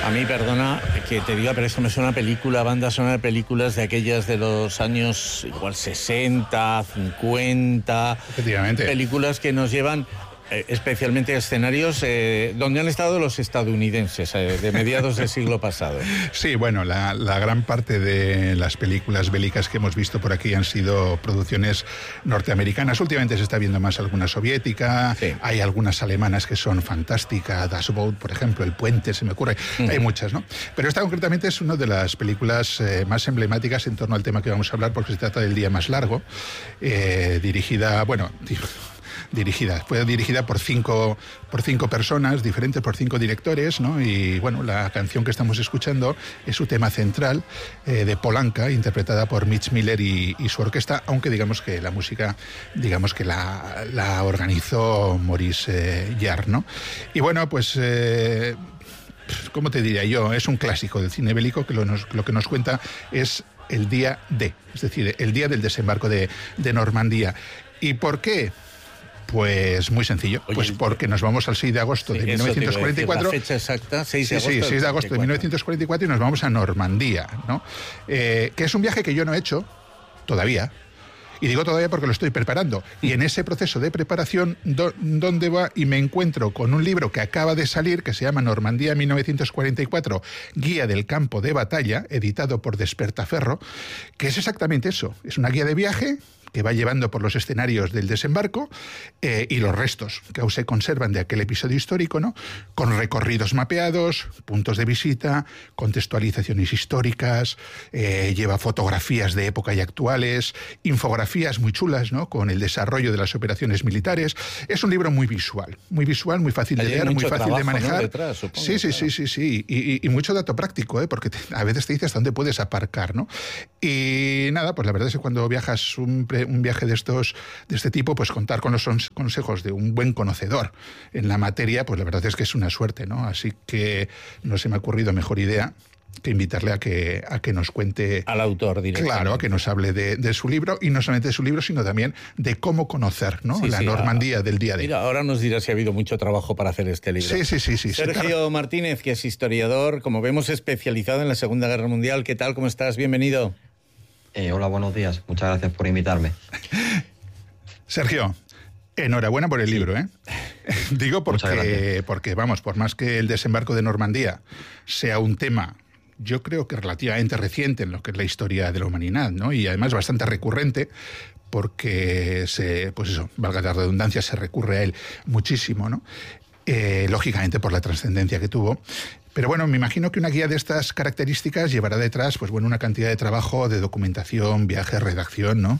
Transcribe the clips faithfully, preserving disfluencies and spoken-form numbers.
A mí, perdona que te diga, pero esto me suena a película, banda sonora de películas de aquellas de los años igual sesenta, cincuenta. Efectivamente. Películas que nos llevan eh, especialmente a escenarios eh, donde han estado los estadounidenses eh, de mediados del siglo pasado. Sí, bueno, la, la gran parte de las películas bélicas que hemos visto por aquí han sido producciones norteamericanas. Últimamente se está viendo más alguna soviética, sí. Hay algunas alemanas que son fantásticas, Das Boot, por ejemplo, El Puente, se me ocurre, uh-huh. Hay muchas, ¿no? Pero esta concretamente es una de las películas eh, más emblemáticas en torno al tema que vamos a hablar, porque se trata del Día Más Largo, eh, dirigida, bueno... dirigida, fue dirigida por cinco, por cinco personas diferentes, por cinco directores, ¿no? Y bueno, la canción que estamos escuchando es su tema central, eh, de Polanka, interpretada por Mitch Miller y, y su orquesta, aunque digamos que la música, digamos que la, la organizó Maurice eh, Jarre, ¿no? Y bueno, pues... Eh, ¿cómo te diría yo? Es un clásico del cine bélico que lo, nos, lo que nos cuenta es el día D, es decir, el día del desembarco de, de Normandía. ¿Y por qué? Pues muy sencillo, Oye, pues porque nos vamos al seis de agosto sí, de mil novecientos cuarenta y cuatro. La fecha exacta, seis de sí, agosto. Sí, seis de agosto de mil novecientos cuarenta y cuatro y nos vamos a Normandía, ¿no? Eh, que es un viaje que yo no he hecho todavía. Y digo todavía porque lo estoy preparando. Y en ese proceso de preparación, do, ¿dónde va? Y me encuentro con un libro que acaba de salir, que se llama Normandía mil novecientos cuarenta y cuatro, Guía del Campo de Batalla, editado por Despertaferro, que es exactamente eso. Es una guía de viaje que va llevando por los escenarios del desembarco eh, y los restos que aún se conservan de aquel episodio histórico, ¿no? Con recorridos mapeados, puntos de visita, contextualizaciones históricas, eh, lleva fotografías de época y actuales, infografías muy chulas, ¿no? Con el desarrollo de las operaciones militares. Es un libro muy visual, muy visual, muy fácil de leer, muy fácil de manejar. ¿No? Detrás, supongo, sí, sí, claro. sí, sí, sí, y, y, y mucho dato práctico, ¿eh? Porque te, a veces te dices hasta dónde puedes aparcar, ¿no? Y nada, pues la verdad es que cuando viajas un un viaje de estos de este tipo, pues contar con los consejos de un buen conocedor en la materia, pues la verdad es que es una suerte, ¿no? Así que no se me ha ocurrido mejor idea que invitarle a que, a que nos cuente... Al autor directamente. Claro, a que nos hable de, de su libro, y no solamente de su libro, sino también de cómo conocer, ¿no? Sí, la sí, Normandía a, del día de hoy. Mira, ahora nos dirá si ha habido mucho trabajo para hacer este libro. Sí, sí, sí. sí Sergio claro. Martínez, que es historiador, como vemos, especializado en la Segunda Guerra Mundial. ¿Qué tal? ¿Cómo estás? Bienvenido. Eh, hola, buenos días. Muchas gracias por invitarme. Sergio, enhorabuena por el sí. libro, ¿eh? Digo porque, porque, vamos, por más que el desembarco de Normandía sea un tema, yo creo que relativamente reciente en lo que es la historia de la humanidad, ¿no? Y además bastante recurrente, porque se, pues eso, valga la redundancia, se recurre a él muchísimo, ¿no? Eh, lógicamente por la trascendencia que tuvo. Pero bueno, me imagino que una guía de estas características llevará detrás, pues bueno, una cantidad de trabajo, de documentación, viajes, redacción, ¿no?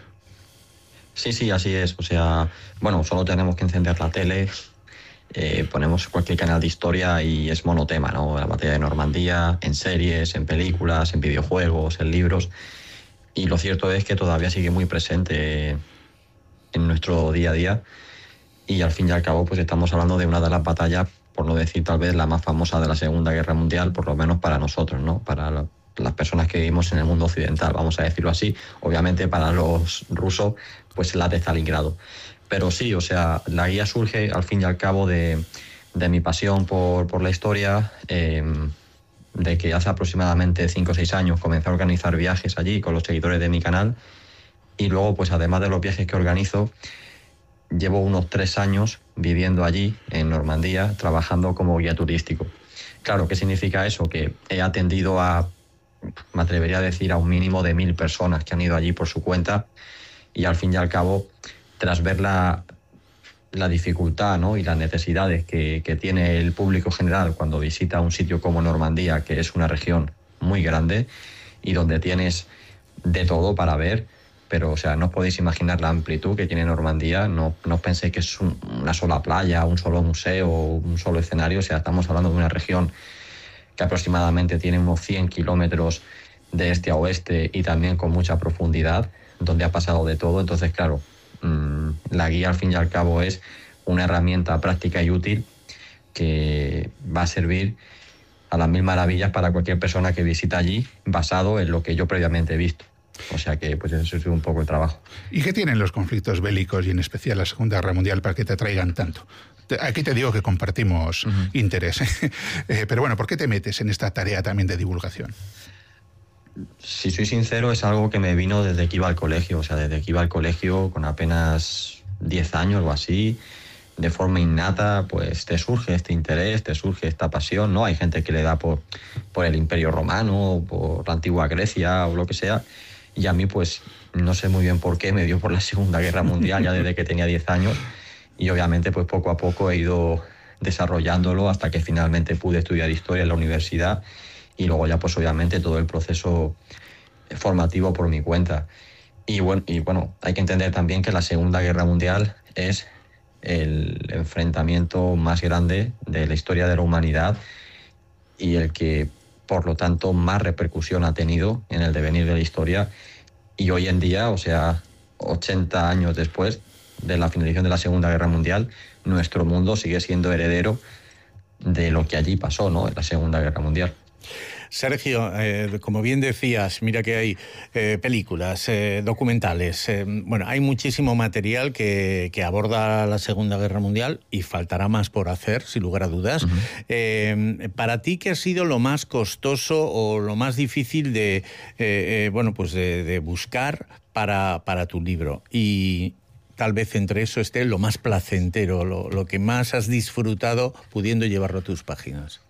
Sí, sí, así es. O sea, bueno, solo tenemos que encender la tele, eh, ponemos cualquier canal de historia y es monotema, ¿no? La batalla de Normandía, en series, en películas, en videojuegos, en libros. Y lo cierto es que todavía sigue muy presente en nuestro día a día. Y al fin y al cabo, pues estamos hablando de una de las batallas, por no decir tal vez la más famosa de la Segunda Guerra Mundial, por lo menos para nosotros, ¿no? Para la, las personas que vivimos en el mundo occidental, vamos a decirlo así. Obviamente para los rusos, pues la de Stalingrado. Pero sí, o sea, la guía surge al fin y al cabo de, de mi pasión por, por la historia, eh, de que hace aproximadamente cinco o seis años comencé a organizar viajes allí con los seguidores de mi canal, y luego, pues además de los viajes que organizo, llevo unos tres años viviendo allí, en Normandía, trabajando como guía turístico. Claro, ¿qué significa eso? Que he atendido a, me atrevería a decir, a un mínimo de mil personas que han ido allí por su cuenta, y al fin y al cabo, tras ver la, la dificultad, ¿no? y las necesidades que, que tiene el público general cuando visita un sitio como Normandía, que es una región muy grande y donde tienes de todo para ver, pero o sea, no os podéis imaginar la amplitud que tiene Normandía. No, no os penséis que es un, una sola playa, un solo museo, un solo escenario. O sea, estamos hablando de una región que aproximadamente tiene unos cien kilómetros de este a oeste y también con mucha profundidad, donde ha pasado de todo. Entonces, claro, mmm, la guía al fin y al cabo es una herramienta práctica y útil que va a servir a las mil maravillas para cualquier persona que visita allí, basado en lo que yo previamente he visto. O sea que pues eso es un poco el trabajo. ¿Y qué tienen los conflictos bélicos y en especial la Segunda Guerra Mundial para que te atraigan tanto? Aquí te digo que compartimos uh-huh. interés. eh, pero bueno, ¿por qué te metes en esta tarea también de divulgación? Si soy sincero, es algo que me vino desde que iba al colegio. O sea, desde que iba al colegio con apenas diez años o así, de forma innata, pues te surge este interés, te surge esta pasión, ¿no? Hay gente que le da por, por el Imperio Romano, por la antigua Grecia o lo que sea. Y a mí, pues, no sé muy bien por qué, me dio por la Segunda Guerra Mundial ya desde que tenía diez años. Y obviamente, pues poco a poco he ido desarrollándolo hasta que finalmente pude estudiar Historia en la universidad y luego ya, pues obviamente, todo el proceso formativo por mi cuenta. Y bueno, y bueno, hay que entender también que la Segunda Guerra Mundial es el enfrentamiento más grande de la historia de la humanidad y el que, por lo tanto, más repercusión ha tenido en el devenir de la historia. Y hoy en día, o sea, ochenta años después de la finalización de la Segunda Guerra Mundial, nuestro mundo sigue siendo heredero de lo que allí pasó, ¿no?, en la Segunda Guerra Mundial. Sergio, eh, como bien decías, mira que hay eh, películas, eh, documentales, eh, bueno, hay muchísimo material que, que aborda la Segunda Guerra Mundial y faltará más por hacer, sin lugar a dudas. Uh-huh. Eh, para ti, ¿qué ha sido lo más costoso o lo más difícil de, eh, eh, bueno, pues de, de buscar para, para tu libro? Y tal vez entre eso esté lo más placentero, lo, lo que más has disfrutado pudiendo llevarlo a tus páginas.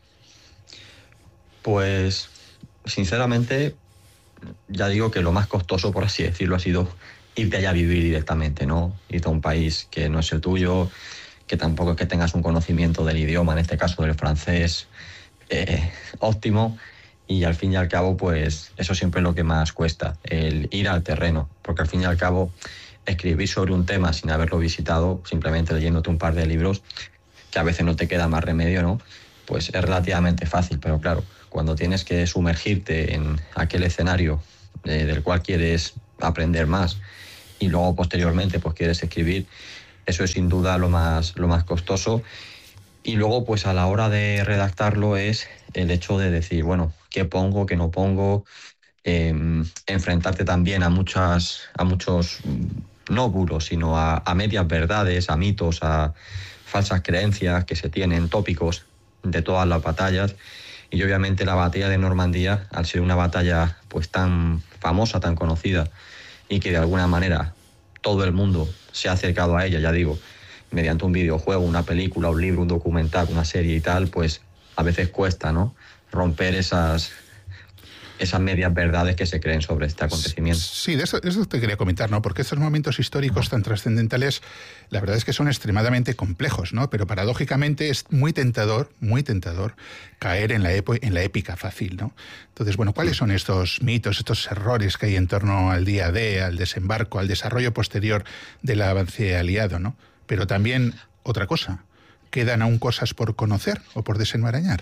Pues, sinceramente, ya digo que lo más costoso, por así decirlo, ha sido irte allá a vivir directamente, ¿no? Irte a un país que no es el tuyo, que tampoco es que tengas un conocimiento del idioma, en este caso del francés, eh, óptimo, y al fin y al cabo, pues, eso siempre es lo que más cuesta, el ir al terreno, porque al fin y al cabo, escribir sobre un tema sin haberlo visitado, simplemente leyéndote un par de libros, que a veces no te queda más remedio, ¿no?, pues es relativamente fácil, pero claro, cuando tienes que sumergirte en aquel escenario eh, del cual quieres aprender más y luego posteriormente pues quieres escribir, eso es sin duda lo más, lo más costoso. Y luego pues a la hora de redactarlo es el hecho de decir, bueno, ¿qué pongo, qué no pongo? Eh, enfrentarte también a, muchas, a muchos, no bulos, sino a, a medias verdades, a mitos, a falsas creencias que se tienen, tópicos de todas las batallas. Y obviamente la batalla de Normandía, al ser una batalla pues tan famosa, tan conocida, y que de alguna manera todo el mundo se ha acercado a ella, ya digo, mediante un videojuego, una película, un libro, un documental, una serie y tal, pues a veces cuesta, ¿no?, romper esas, esas medias verdades que se creen sobre este acontecimiento. Sí, de eso, eso te quería comentar, ¿no? Porque estos momentos históricos tan trascendentales, la verdad es que son extremadamente complejos, ¿no? Pero paradójicamente es muy tentador, muy tentador caer en la, epo- en la épica fácil, ¿no? Entonces, bueno, ¿cuáles son estos mitos, estos errores que hay en torno al día D, al desembarco, al desarrollo posterior del avance aliado, ¿no? Pero también, otra cosa, ¿quedan aún cosas por conocer o por desenmarañar?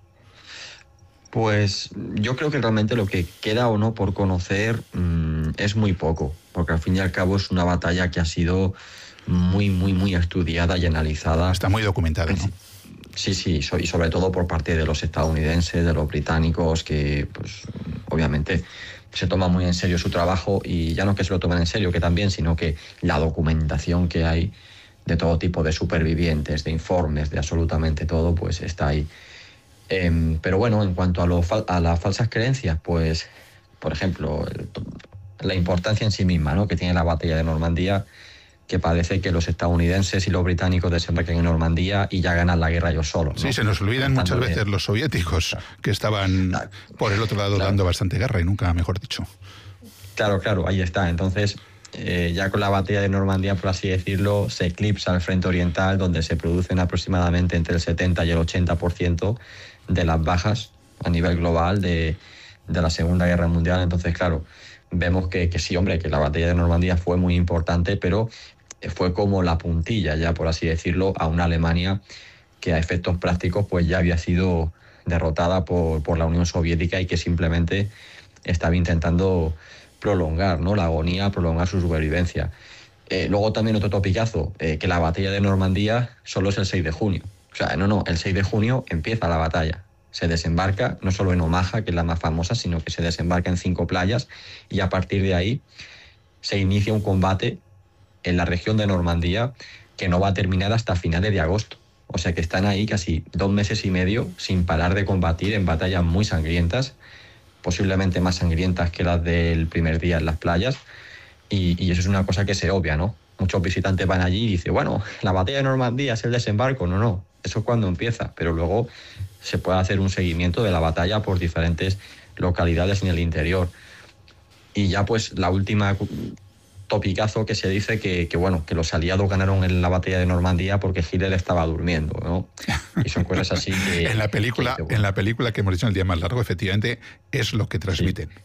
Pues yo creo que realmente lo que queda o no por conocer mmm, es muy poco, porque al fin y al cabo es una batalla que ha sido muy, muy, muy estudiada y analizada. Está muy documentada, ¿no? Sí, sí, y sobre todo por parte de los estadounidenses, de los británicos, que pues obviamente se toman muy en serio su trabajo, y ya no que se lo tomen en serio, que también, sino que la documentación que hay de todo tipo de supervivientes, de informes, de absolutamente todo, pues está ahí. Eh, pero bueno, en cuanto a, lo, a las falsas creencias, pues, por ejemplo, el, la importancia en sí misma, ¿no?, que tiene la batalla de Normandía, que parece que los estadounidenses y los británicos desembarcan en Normandía y ya ganan la guerra ellos solos, ¿no? Sí, se nos olvidan muchas veces de... los soviéticos, claro, que estaban claro, por el otro lado claro, dando bastante guerra, y nunca mejor dicho. Claro, claro, ahí está. Entonces, eh, ya con la batalla de Normandía, por así decirlo, se eclipsa el frente oriental, donde se producen aproximadamente entre el setenta y el ochenta por ciento de las bajas a nivel global de, de la Segunda Guerra Mundial. Entonces, claro, vemos que, que sí, hombre, que la batalla de Normandía fue muy importante, pero fue como la puntilla, ya por así decirlo, a una Alemania que a efectos prácticos pues ya había sido derrotada por, por la Unión Soviética y que simplemente estaba intentando prolongar, ¿no?, la agonía, prolongar su supervivencia. Eh, luego también otro topicazo, eh, que la batalla de Normandía solo es el seis de junio. O sea, no, no, el seis de junio empieza la batalla. se desembarca, no solo en Omaha, que es la más famosa, sino que se desembarca en cinco playas y a partir de ahí se inicia un combate en la región de Normandía que no va a terminar hasta finales de agosto. O sea que están ahí casi dos meses y medio sin parar de combatir en batallas muy sangrientas, posiblemente más sangrientas que las del primer día en las playas, y, y eso es una cosa que se obvia, ¿no? Muchos visitantes van allí y dicen, bueno, la batalla de Normandía es el desembarco. No, no, eso es cuando empieza, pero luego se puede hacer un seguimiento de la batalla por diferentes localidades en el interior. Y ya pues la última topicazo que se dice que, que bueno, que los aliados ganaron en la batalla de Normandía porque Hitler estaba durmiendo, ¿no? Y son cosas así que... en la película, que, bueno, en la película que hemos dicho, El día más largo, efectivamente, es lo que transmiten. Sí.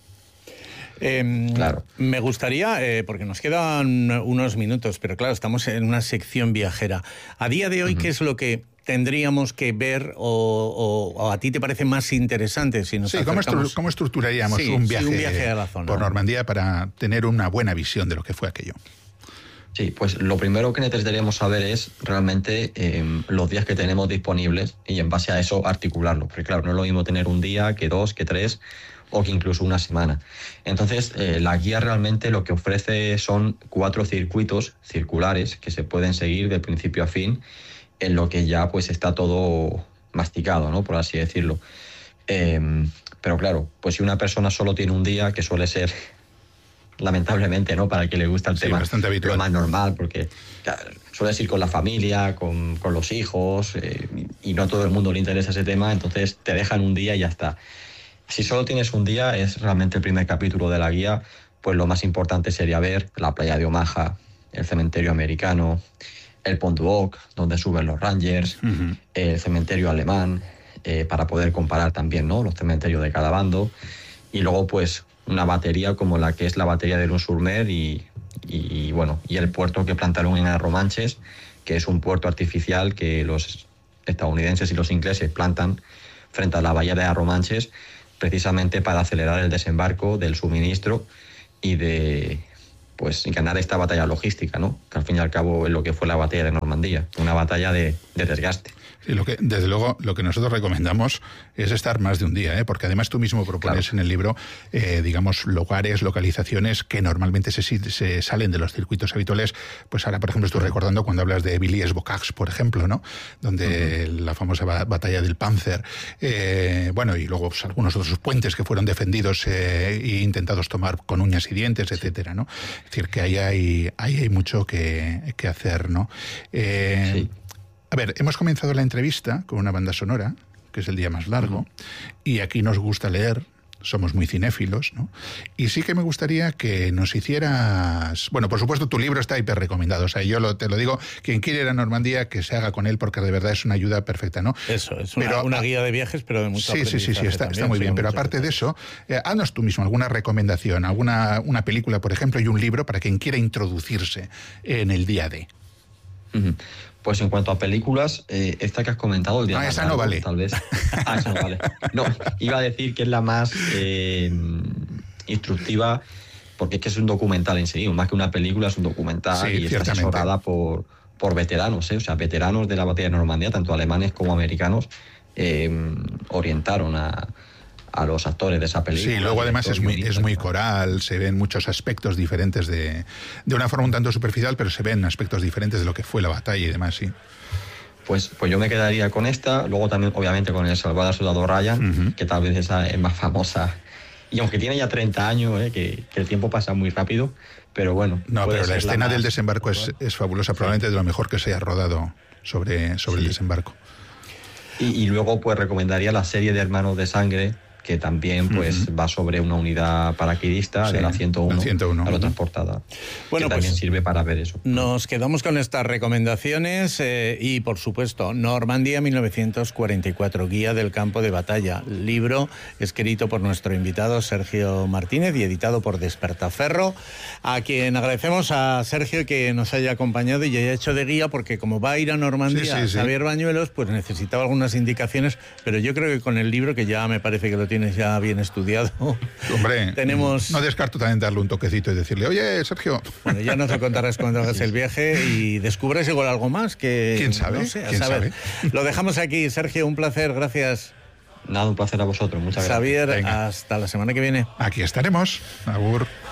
Eh, claro. Me gustaría, eh, porque nos quedan unos minutos, pero claro, estamos en una sección viajera. A día de hoy, uh-huh. ¿qué es lo que tendríamos que ver o, o, o a ti te parece más interesante? Si nos sí, ¿cómo, estru ¿cómo estructuraríamos sí, un, viaje sí, un viaje a la zona por Normandía para tener una buena visión de lo que fue aquello? Sí, pues lo primero que necesitaríamos saber es realmente eh, los días que tenemos disponibles y en base a eso articularlo. Porque claro, no es lo mismo tener un día que dos, que tres o que incluso una semana. Entonces, eh, la guía realmente lo que ofrece son cuatro circuitos circulares que se pueden seguir de principio a fin, en lo que ya pues está todo masticado, ¿no? Por así decirlo. Eh, pero claro, pues si una persona solo tiene un día, que suele ser, lamentablemente, ¿no? Para el que le gusta el sí, tema, bastante habitual. Lo más normal, porque claro, sueles ir con la familia, con, con los hijos, eh, y no a todo el mundo le interesa ese tema, entonces te dejan un día y ya está. Si solo tienes un día, es realmente el primer capítulo de la guía, pues lo más importante sería ver la playa de Omaha, el cementerio americano, el Pont du Hoc, donde suben los Rangers, uh-huh. el cementerio alemán, eh, para poder comparar también, ¿no?, los cementerios de cada bando, y luego pues una batería como la que es la batería de Lons-sur-Mer y, y, y, bueno, y el puerto que plantaron en Arromanches, que es un puerto artificial que los estadounidenses y los ingleses plantan frente a la bahía de Arromanches, precisamente para acelerar el desembarco del suministro y de pues ganar esta batalla logística, ¿no? Que al fin y al cabo es lo que fue la batalla de Normandía, una batalla de, de desgaste. Sí, lo que, desde luego, lo que nosotros recomendamos es estar más de un día, ¿eh? Porque además tú mismo propones, claro, en el libro, eh, digamos, lugares, localizaciones que normalmente se, se salen de los circuitos habituales. Pues ahora, por ejemplo, estoy recordando cuando hablas de Villiers-Bocage, por ejemplo, ¿no? Donde uh-huh. la famosa batalla del Panzer, eh, bueno, y luego pues, algunos otros puentes que fueron defendidos eh, e intentados tomar con uñas y dientes, etcétera, ¿no? Es decir, que ahí hay, ahí hay mucho que, que hacer, ¿no? Eh, sí. A ver, hemos comenzado la entrevista con una banda sonora, que es El día más largo, uh-huh. y aquí nos gusta leer, somos muy cinéfilos, ¿no? Y sí que me gustaría que nos hicieras... Bueno, por supuesto, tu libro está hiper recomendado, o sea, yo lo, te lo digo, quien quiere ir a Normandía, que se haga con él, porque de verdad es una ayuda perfecta, ¿no? Eso, es una, pero, una guía de viajes, pero de mucho Sí, sí, sí, sí, está, también, está muy bien, pero aparte de eso, eh, haznos tú mismo alguna recomendación, alguna una película, por ejemplo, y un libro para quien quiera introducirse en el día de... Uh-huh. Pues en cuanto a películas, eh, esta que has comentado, El día no, más esa largo, no vale. Tal vez. Ah, esa no vale. No, iba a decir que es la más eh, instructiva, porque es que es un documental en sí, más que una película, es un documental, sí, y está asesorada por, por veteranos, ¿eh? O sea, veteranos de la batalla de Normandía, tanto alemanes como americanos, eh, orientaron a... a los actores de esa película. Sí, luego además es muy, es muy coral, se ven muchos aspectos diferentes de, de una forma un tanto superficial, pero se ven aspectos diferentes de lo que fue la batalla y demás, sí. Pues, pues yo me quedaría con esta, luego también obviamente con El Salvador al Soldado Ryan, uh-huh. que tal vez esa es más famosa, y aunque tiene ya treinta años, ¿eh? que, que el tiempo pasa muy rápido, pero bueno. No, pero la escena la del desembarco es, es fabulosa, sí. Probablemente de lo mejor que se haya rodado sobre, sobre sí. el desembarco. Y, y luego pues recomendaría la serie de Hermanos de Sangre, que también pues uh-huh. va sobre una unidad paracaidista, sí, de la ciento uno, la ciento uno, aerotransportada. Bueno, que también pues, sirve para ver eso. Nos quedamos con estas recomendaciones eh, y, por supuesto, Normandía mil novecientos cuarenta y cuatro, Guía del Campo de Batalla, libro escrito por nuestro invitado Sergio Martínez y editado por Despertaferro, a quien agradecemos a Sergio que nos haya acompañado y haya hecho de guía, porque como va a ir a Normandía, sí, sí, Xavier sí. Bañuelos, pues necesitaba algunas indicaciones, pero yo creo que con el libro, que ya me parece que lo tiene tienes ya bien estudiado. Hombre, tenemos... no descarto también darle un toquecito y decirle, oye, Sergio... Bueno, ya nos lo contarás cuando hagas el viaje y descubres igual algo más que... ¿Quién sabe? No sé, a ¿Quién saber. sabe? Lo dejamos aquí, Sergio, un placer, gracias. Nada, un placer a vosotros. Muchas gracias. Xavier, Venga. hasta la semana que viene. Aquí estaremos. Agur.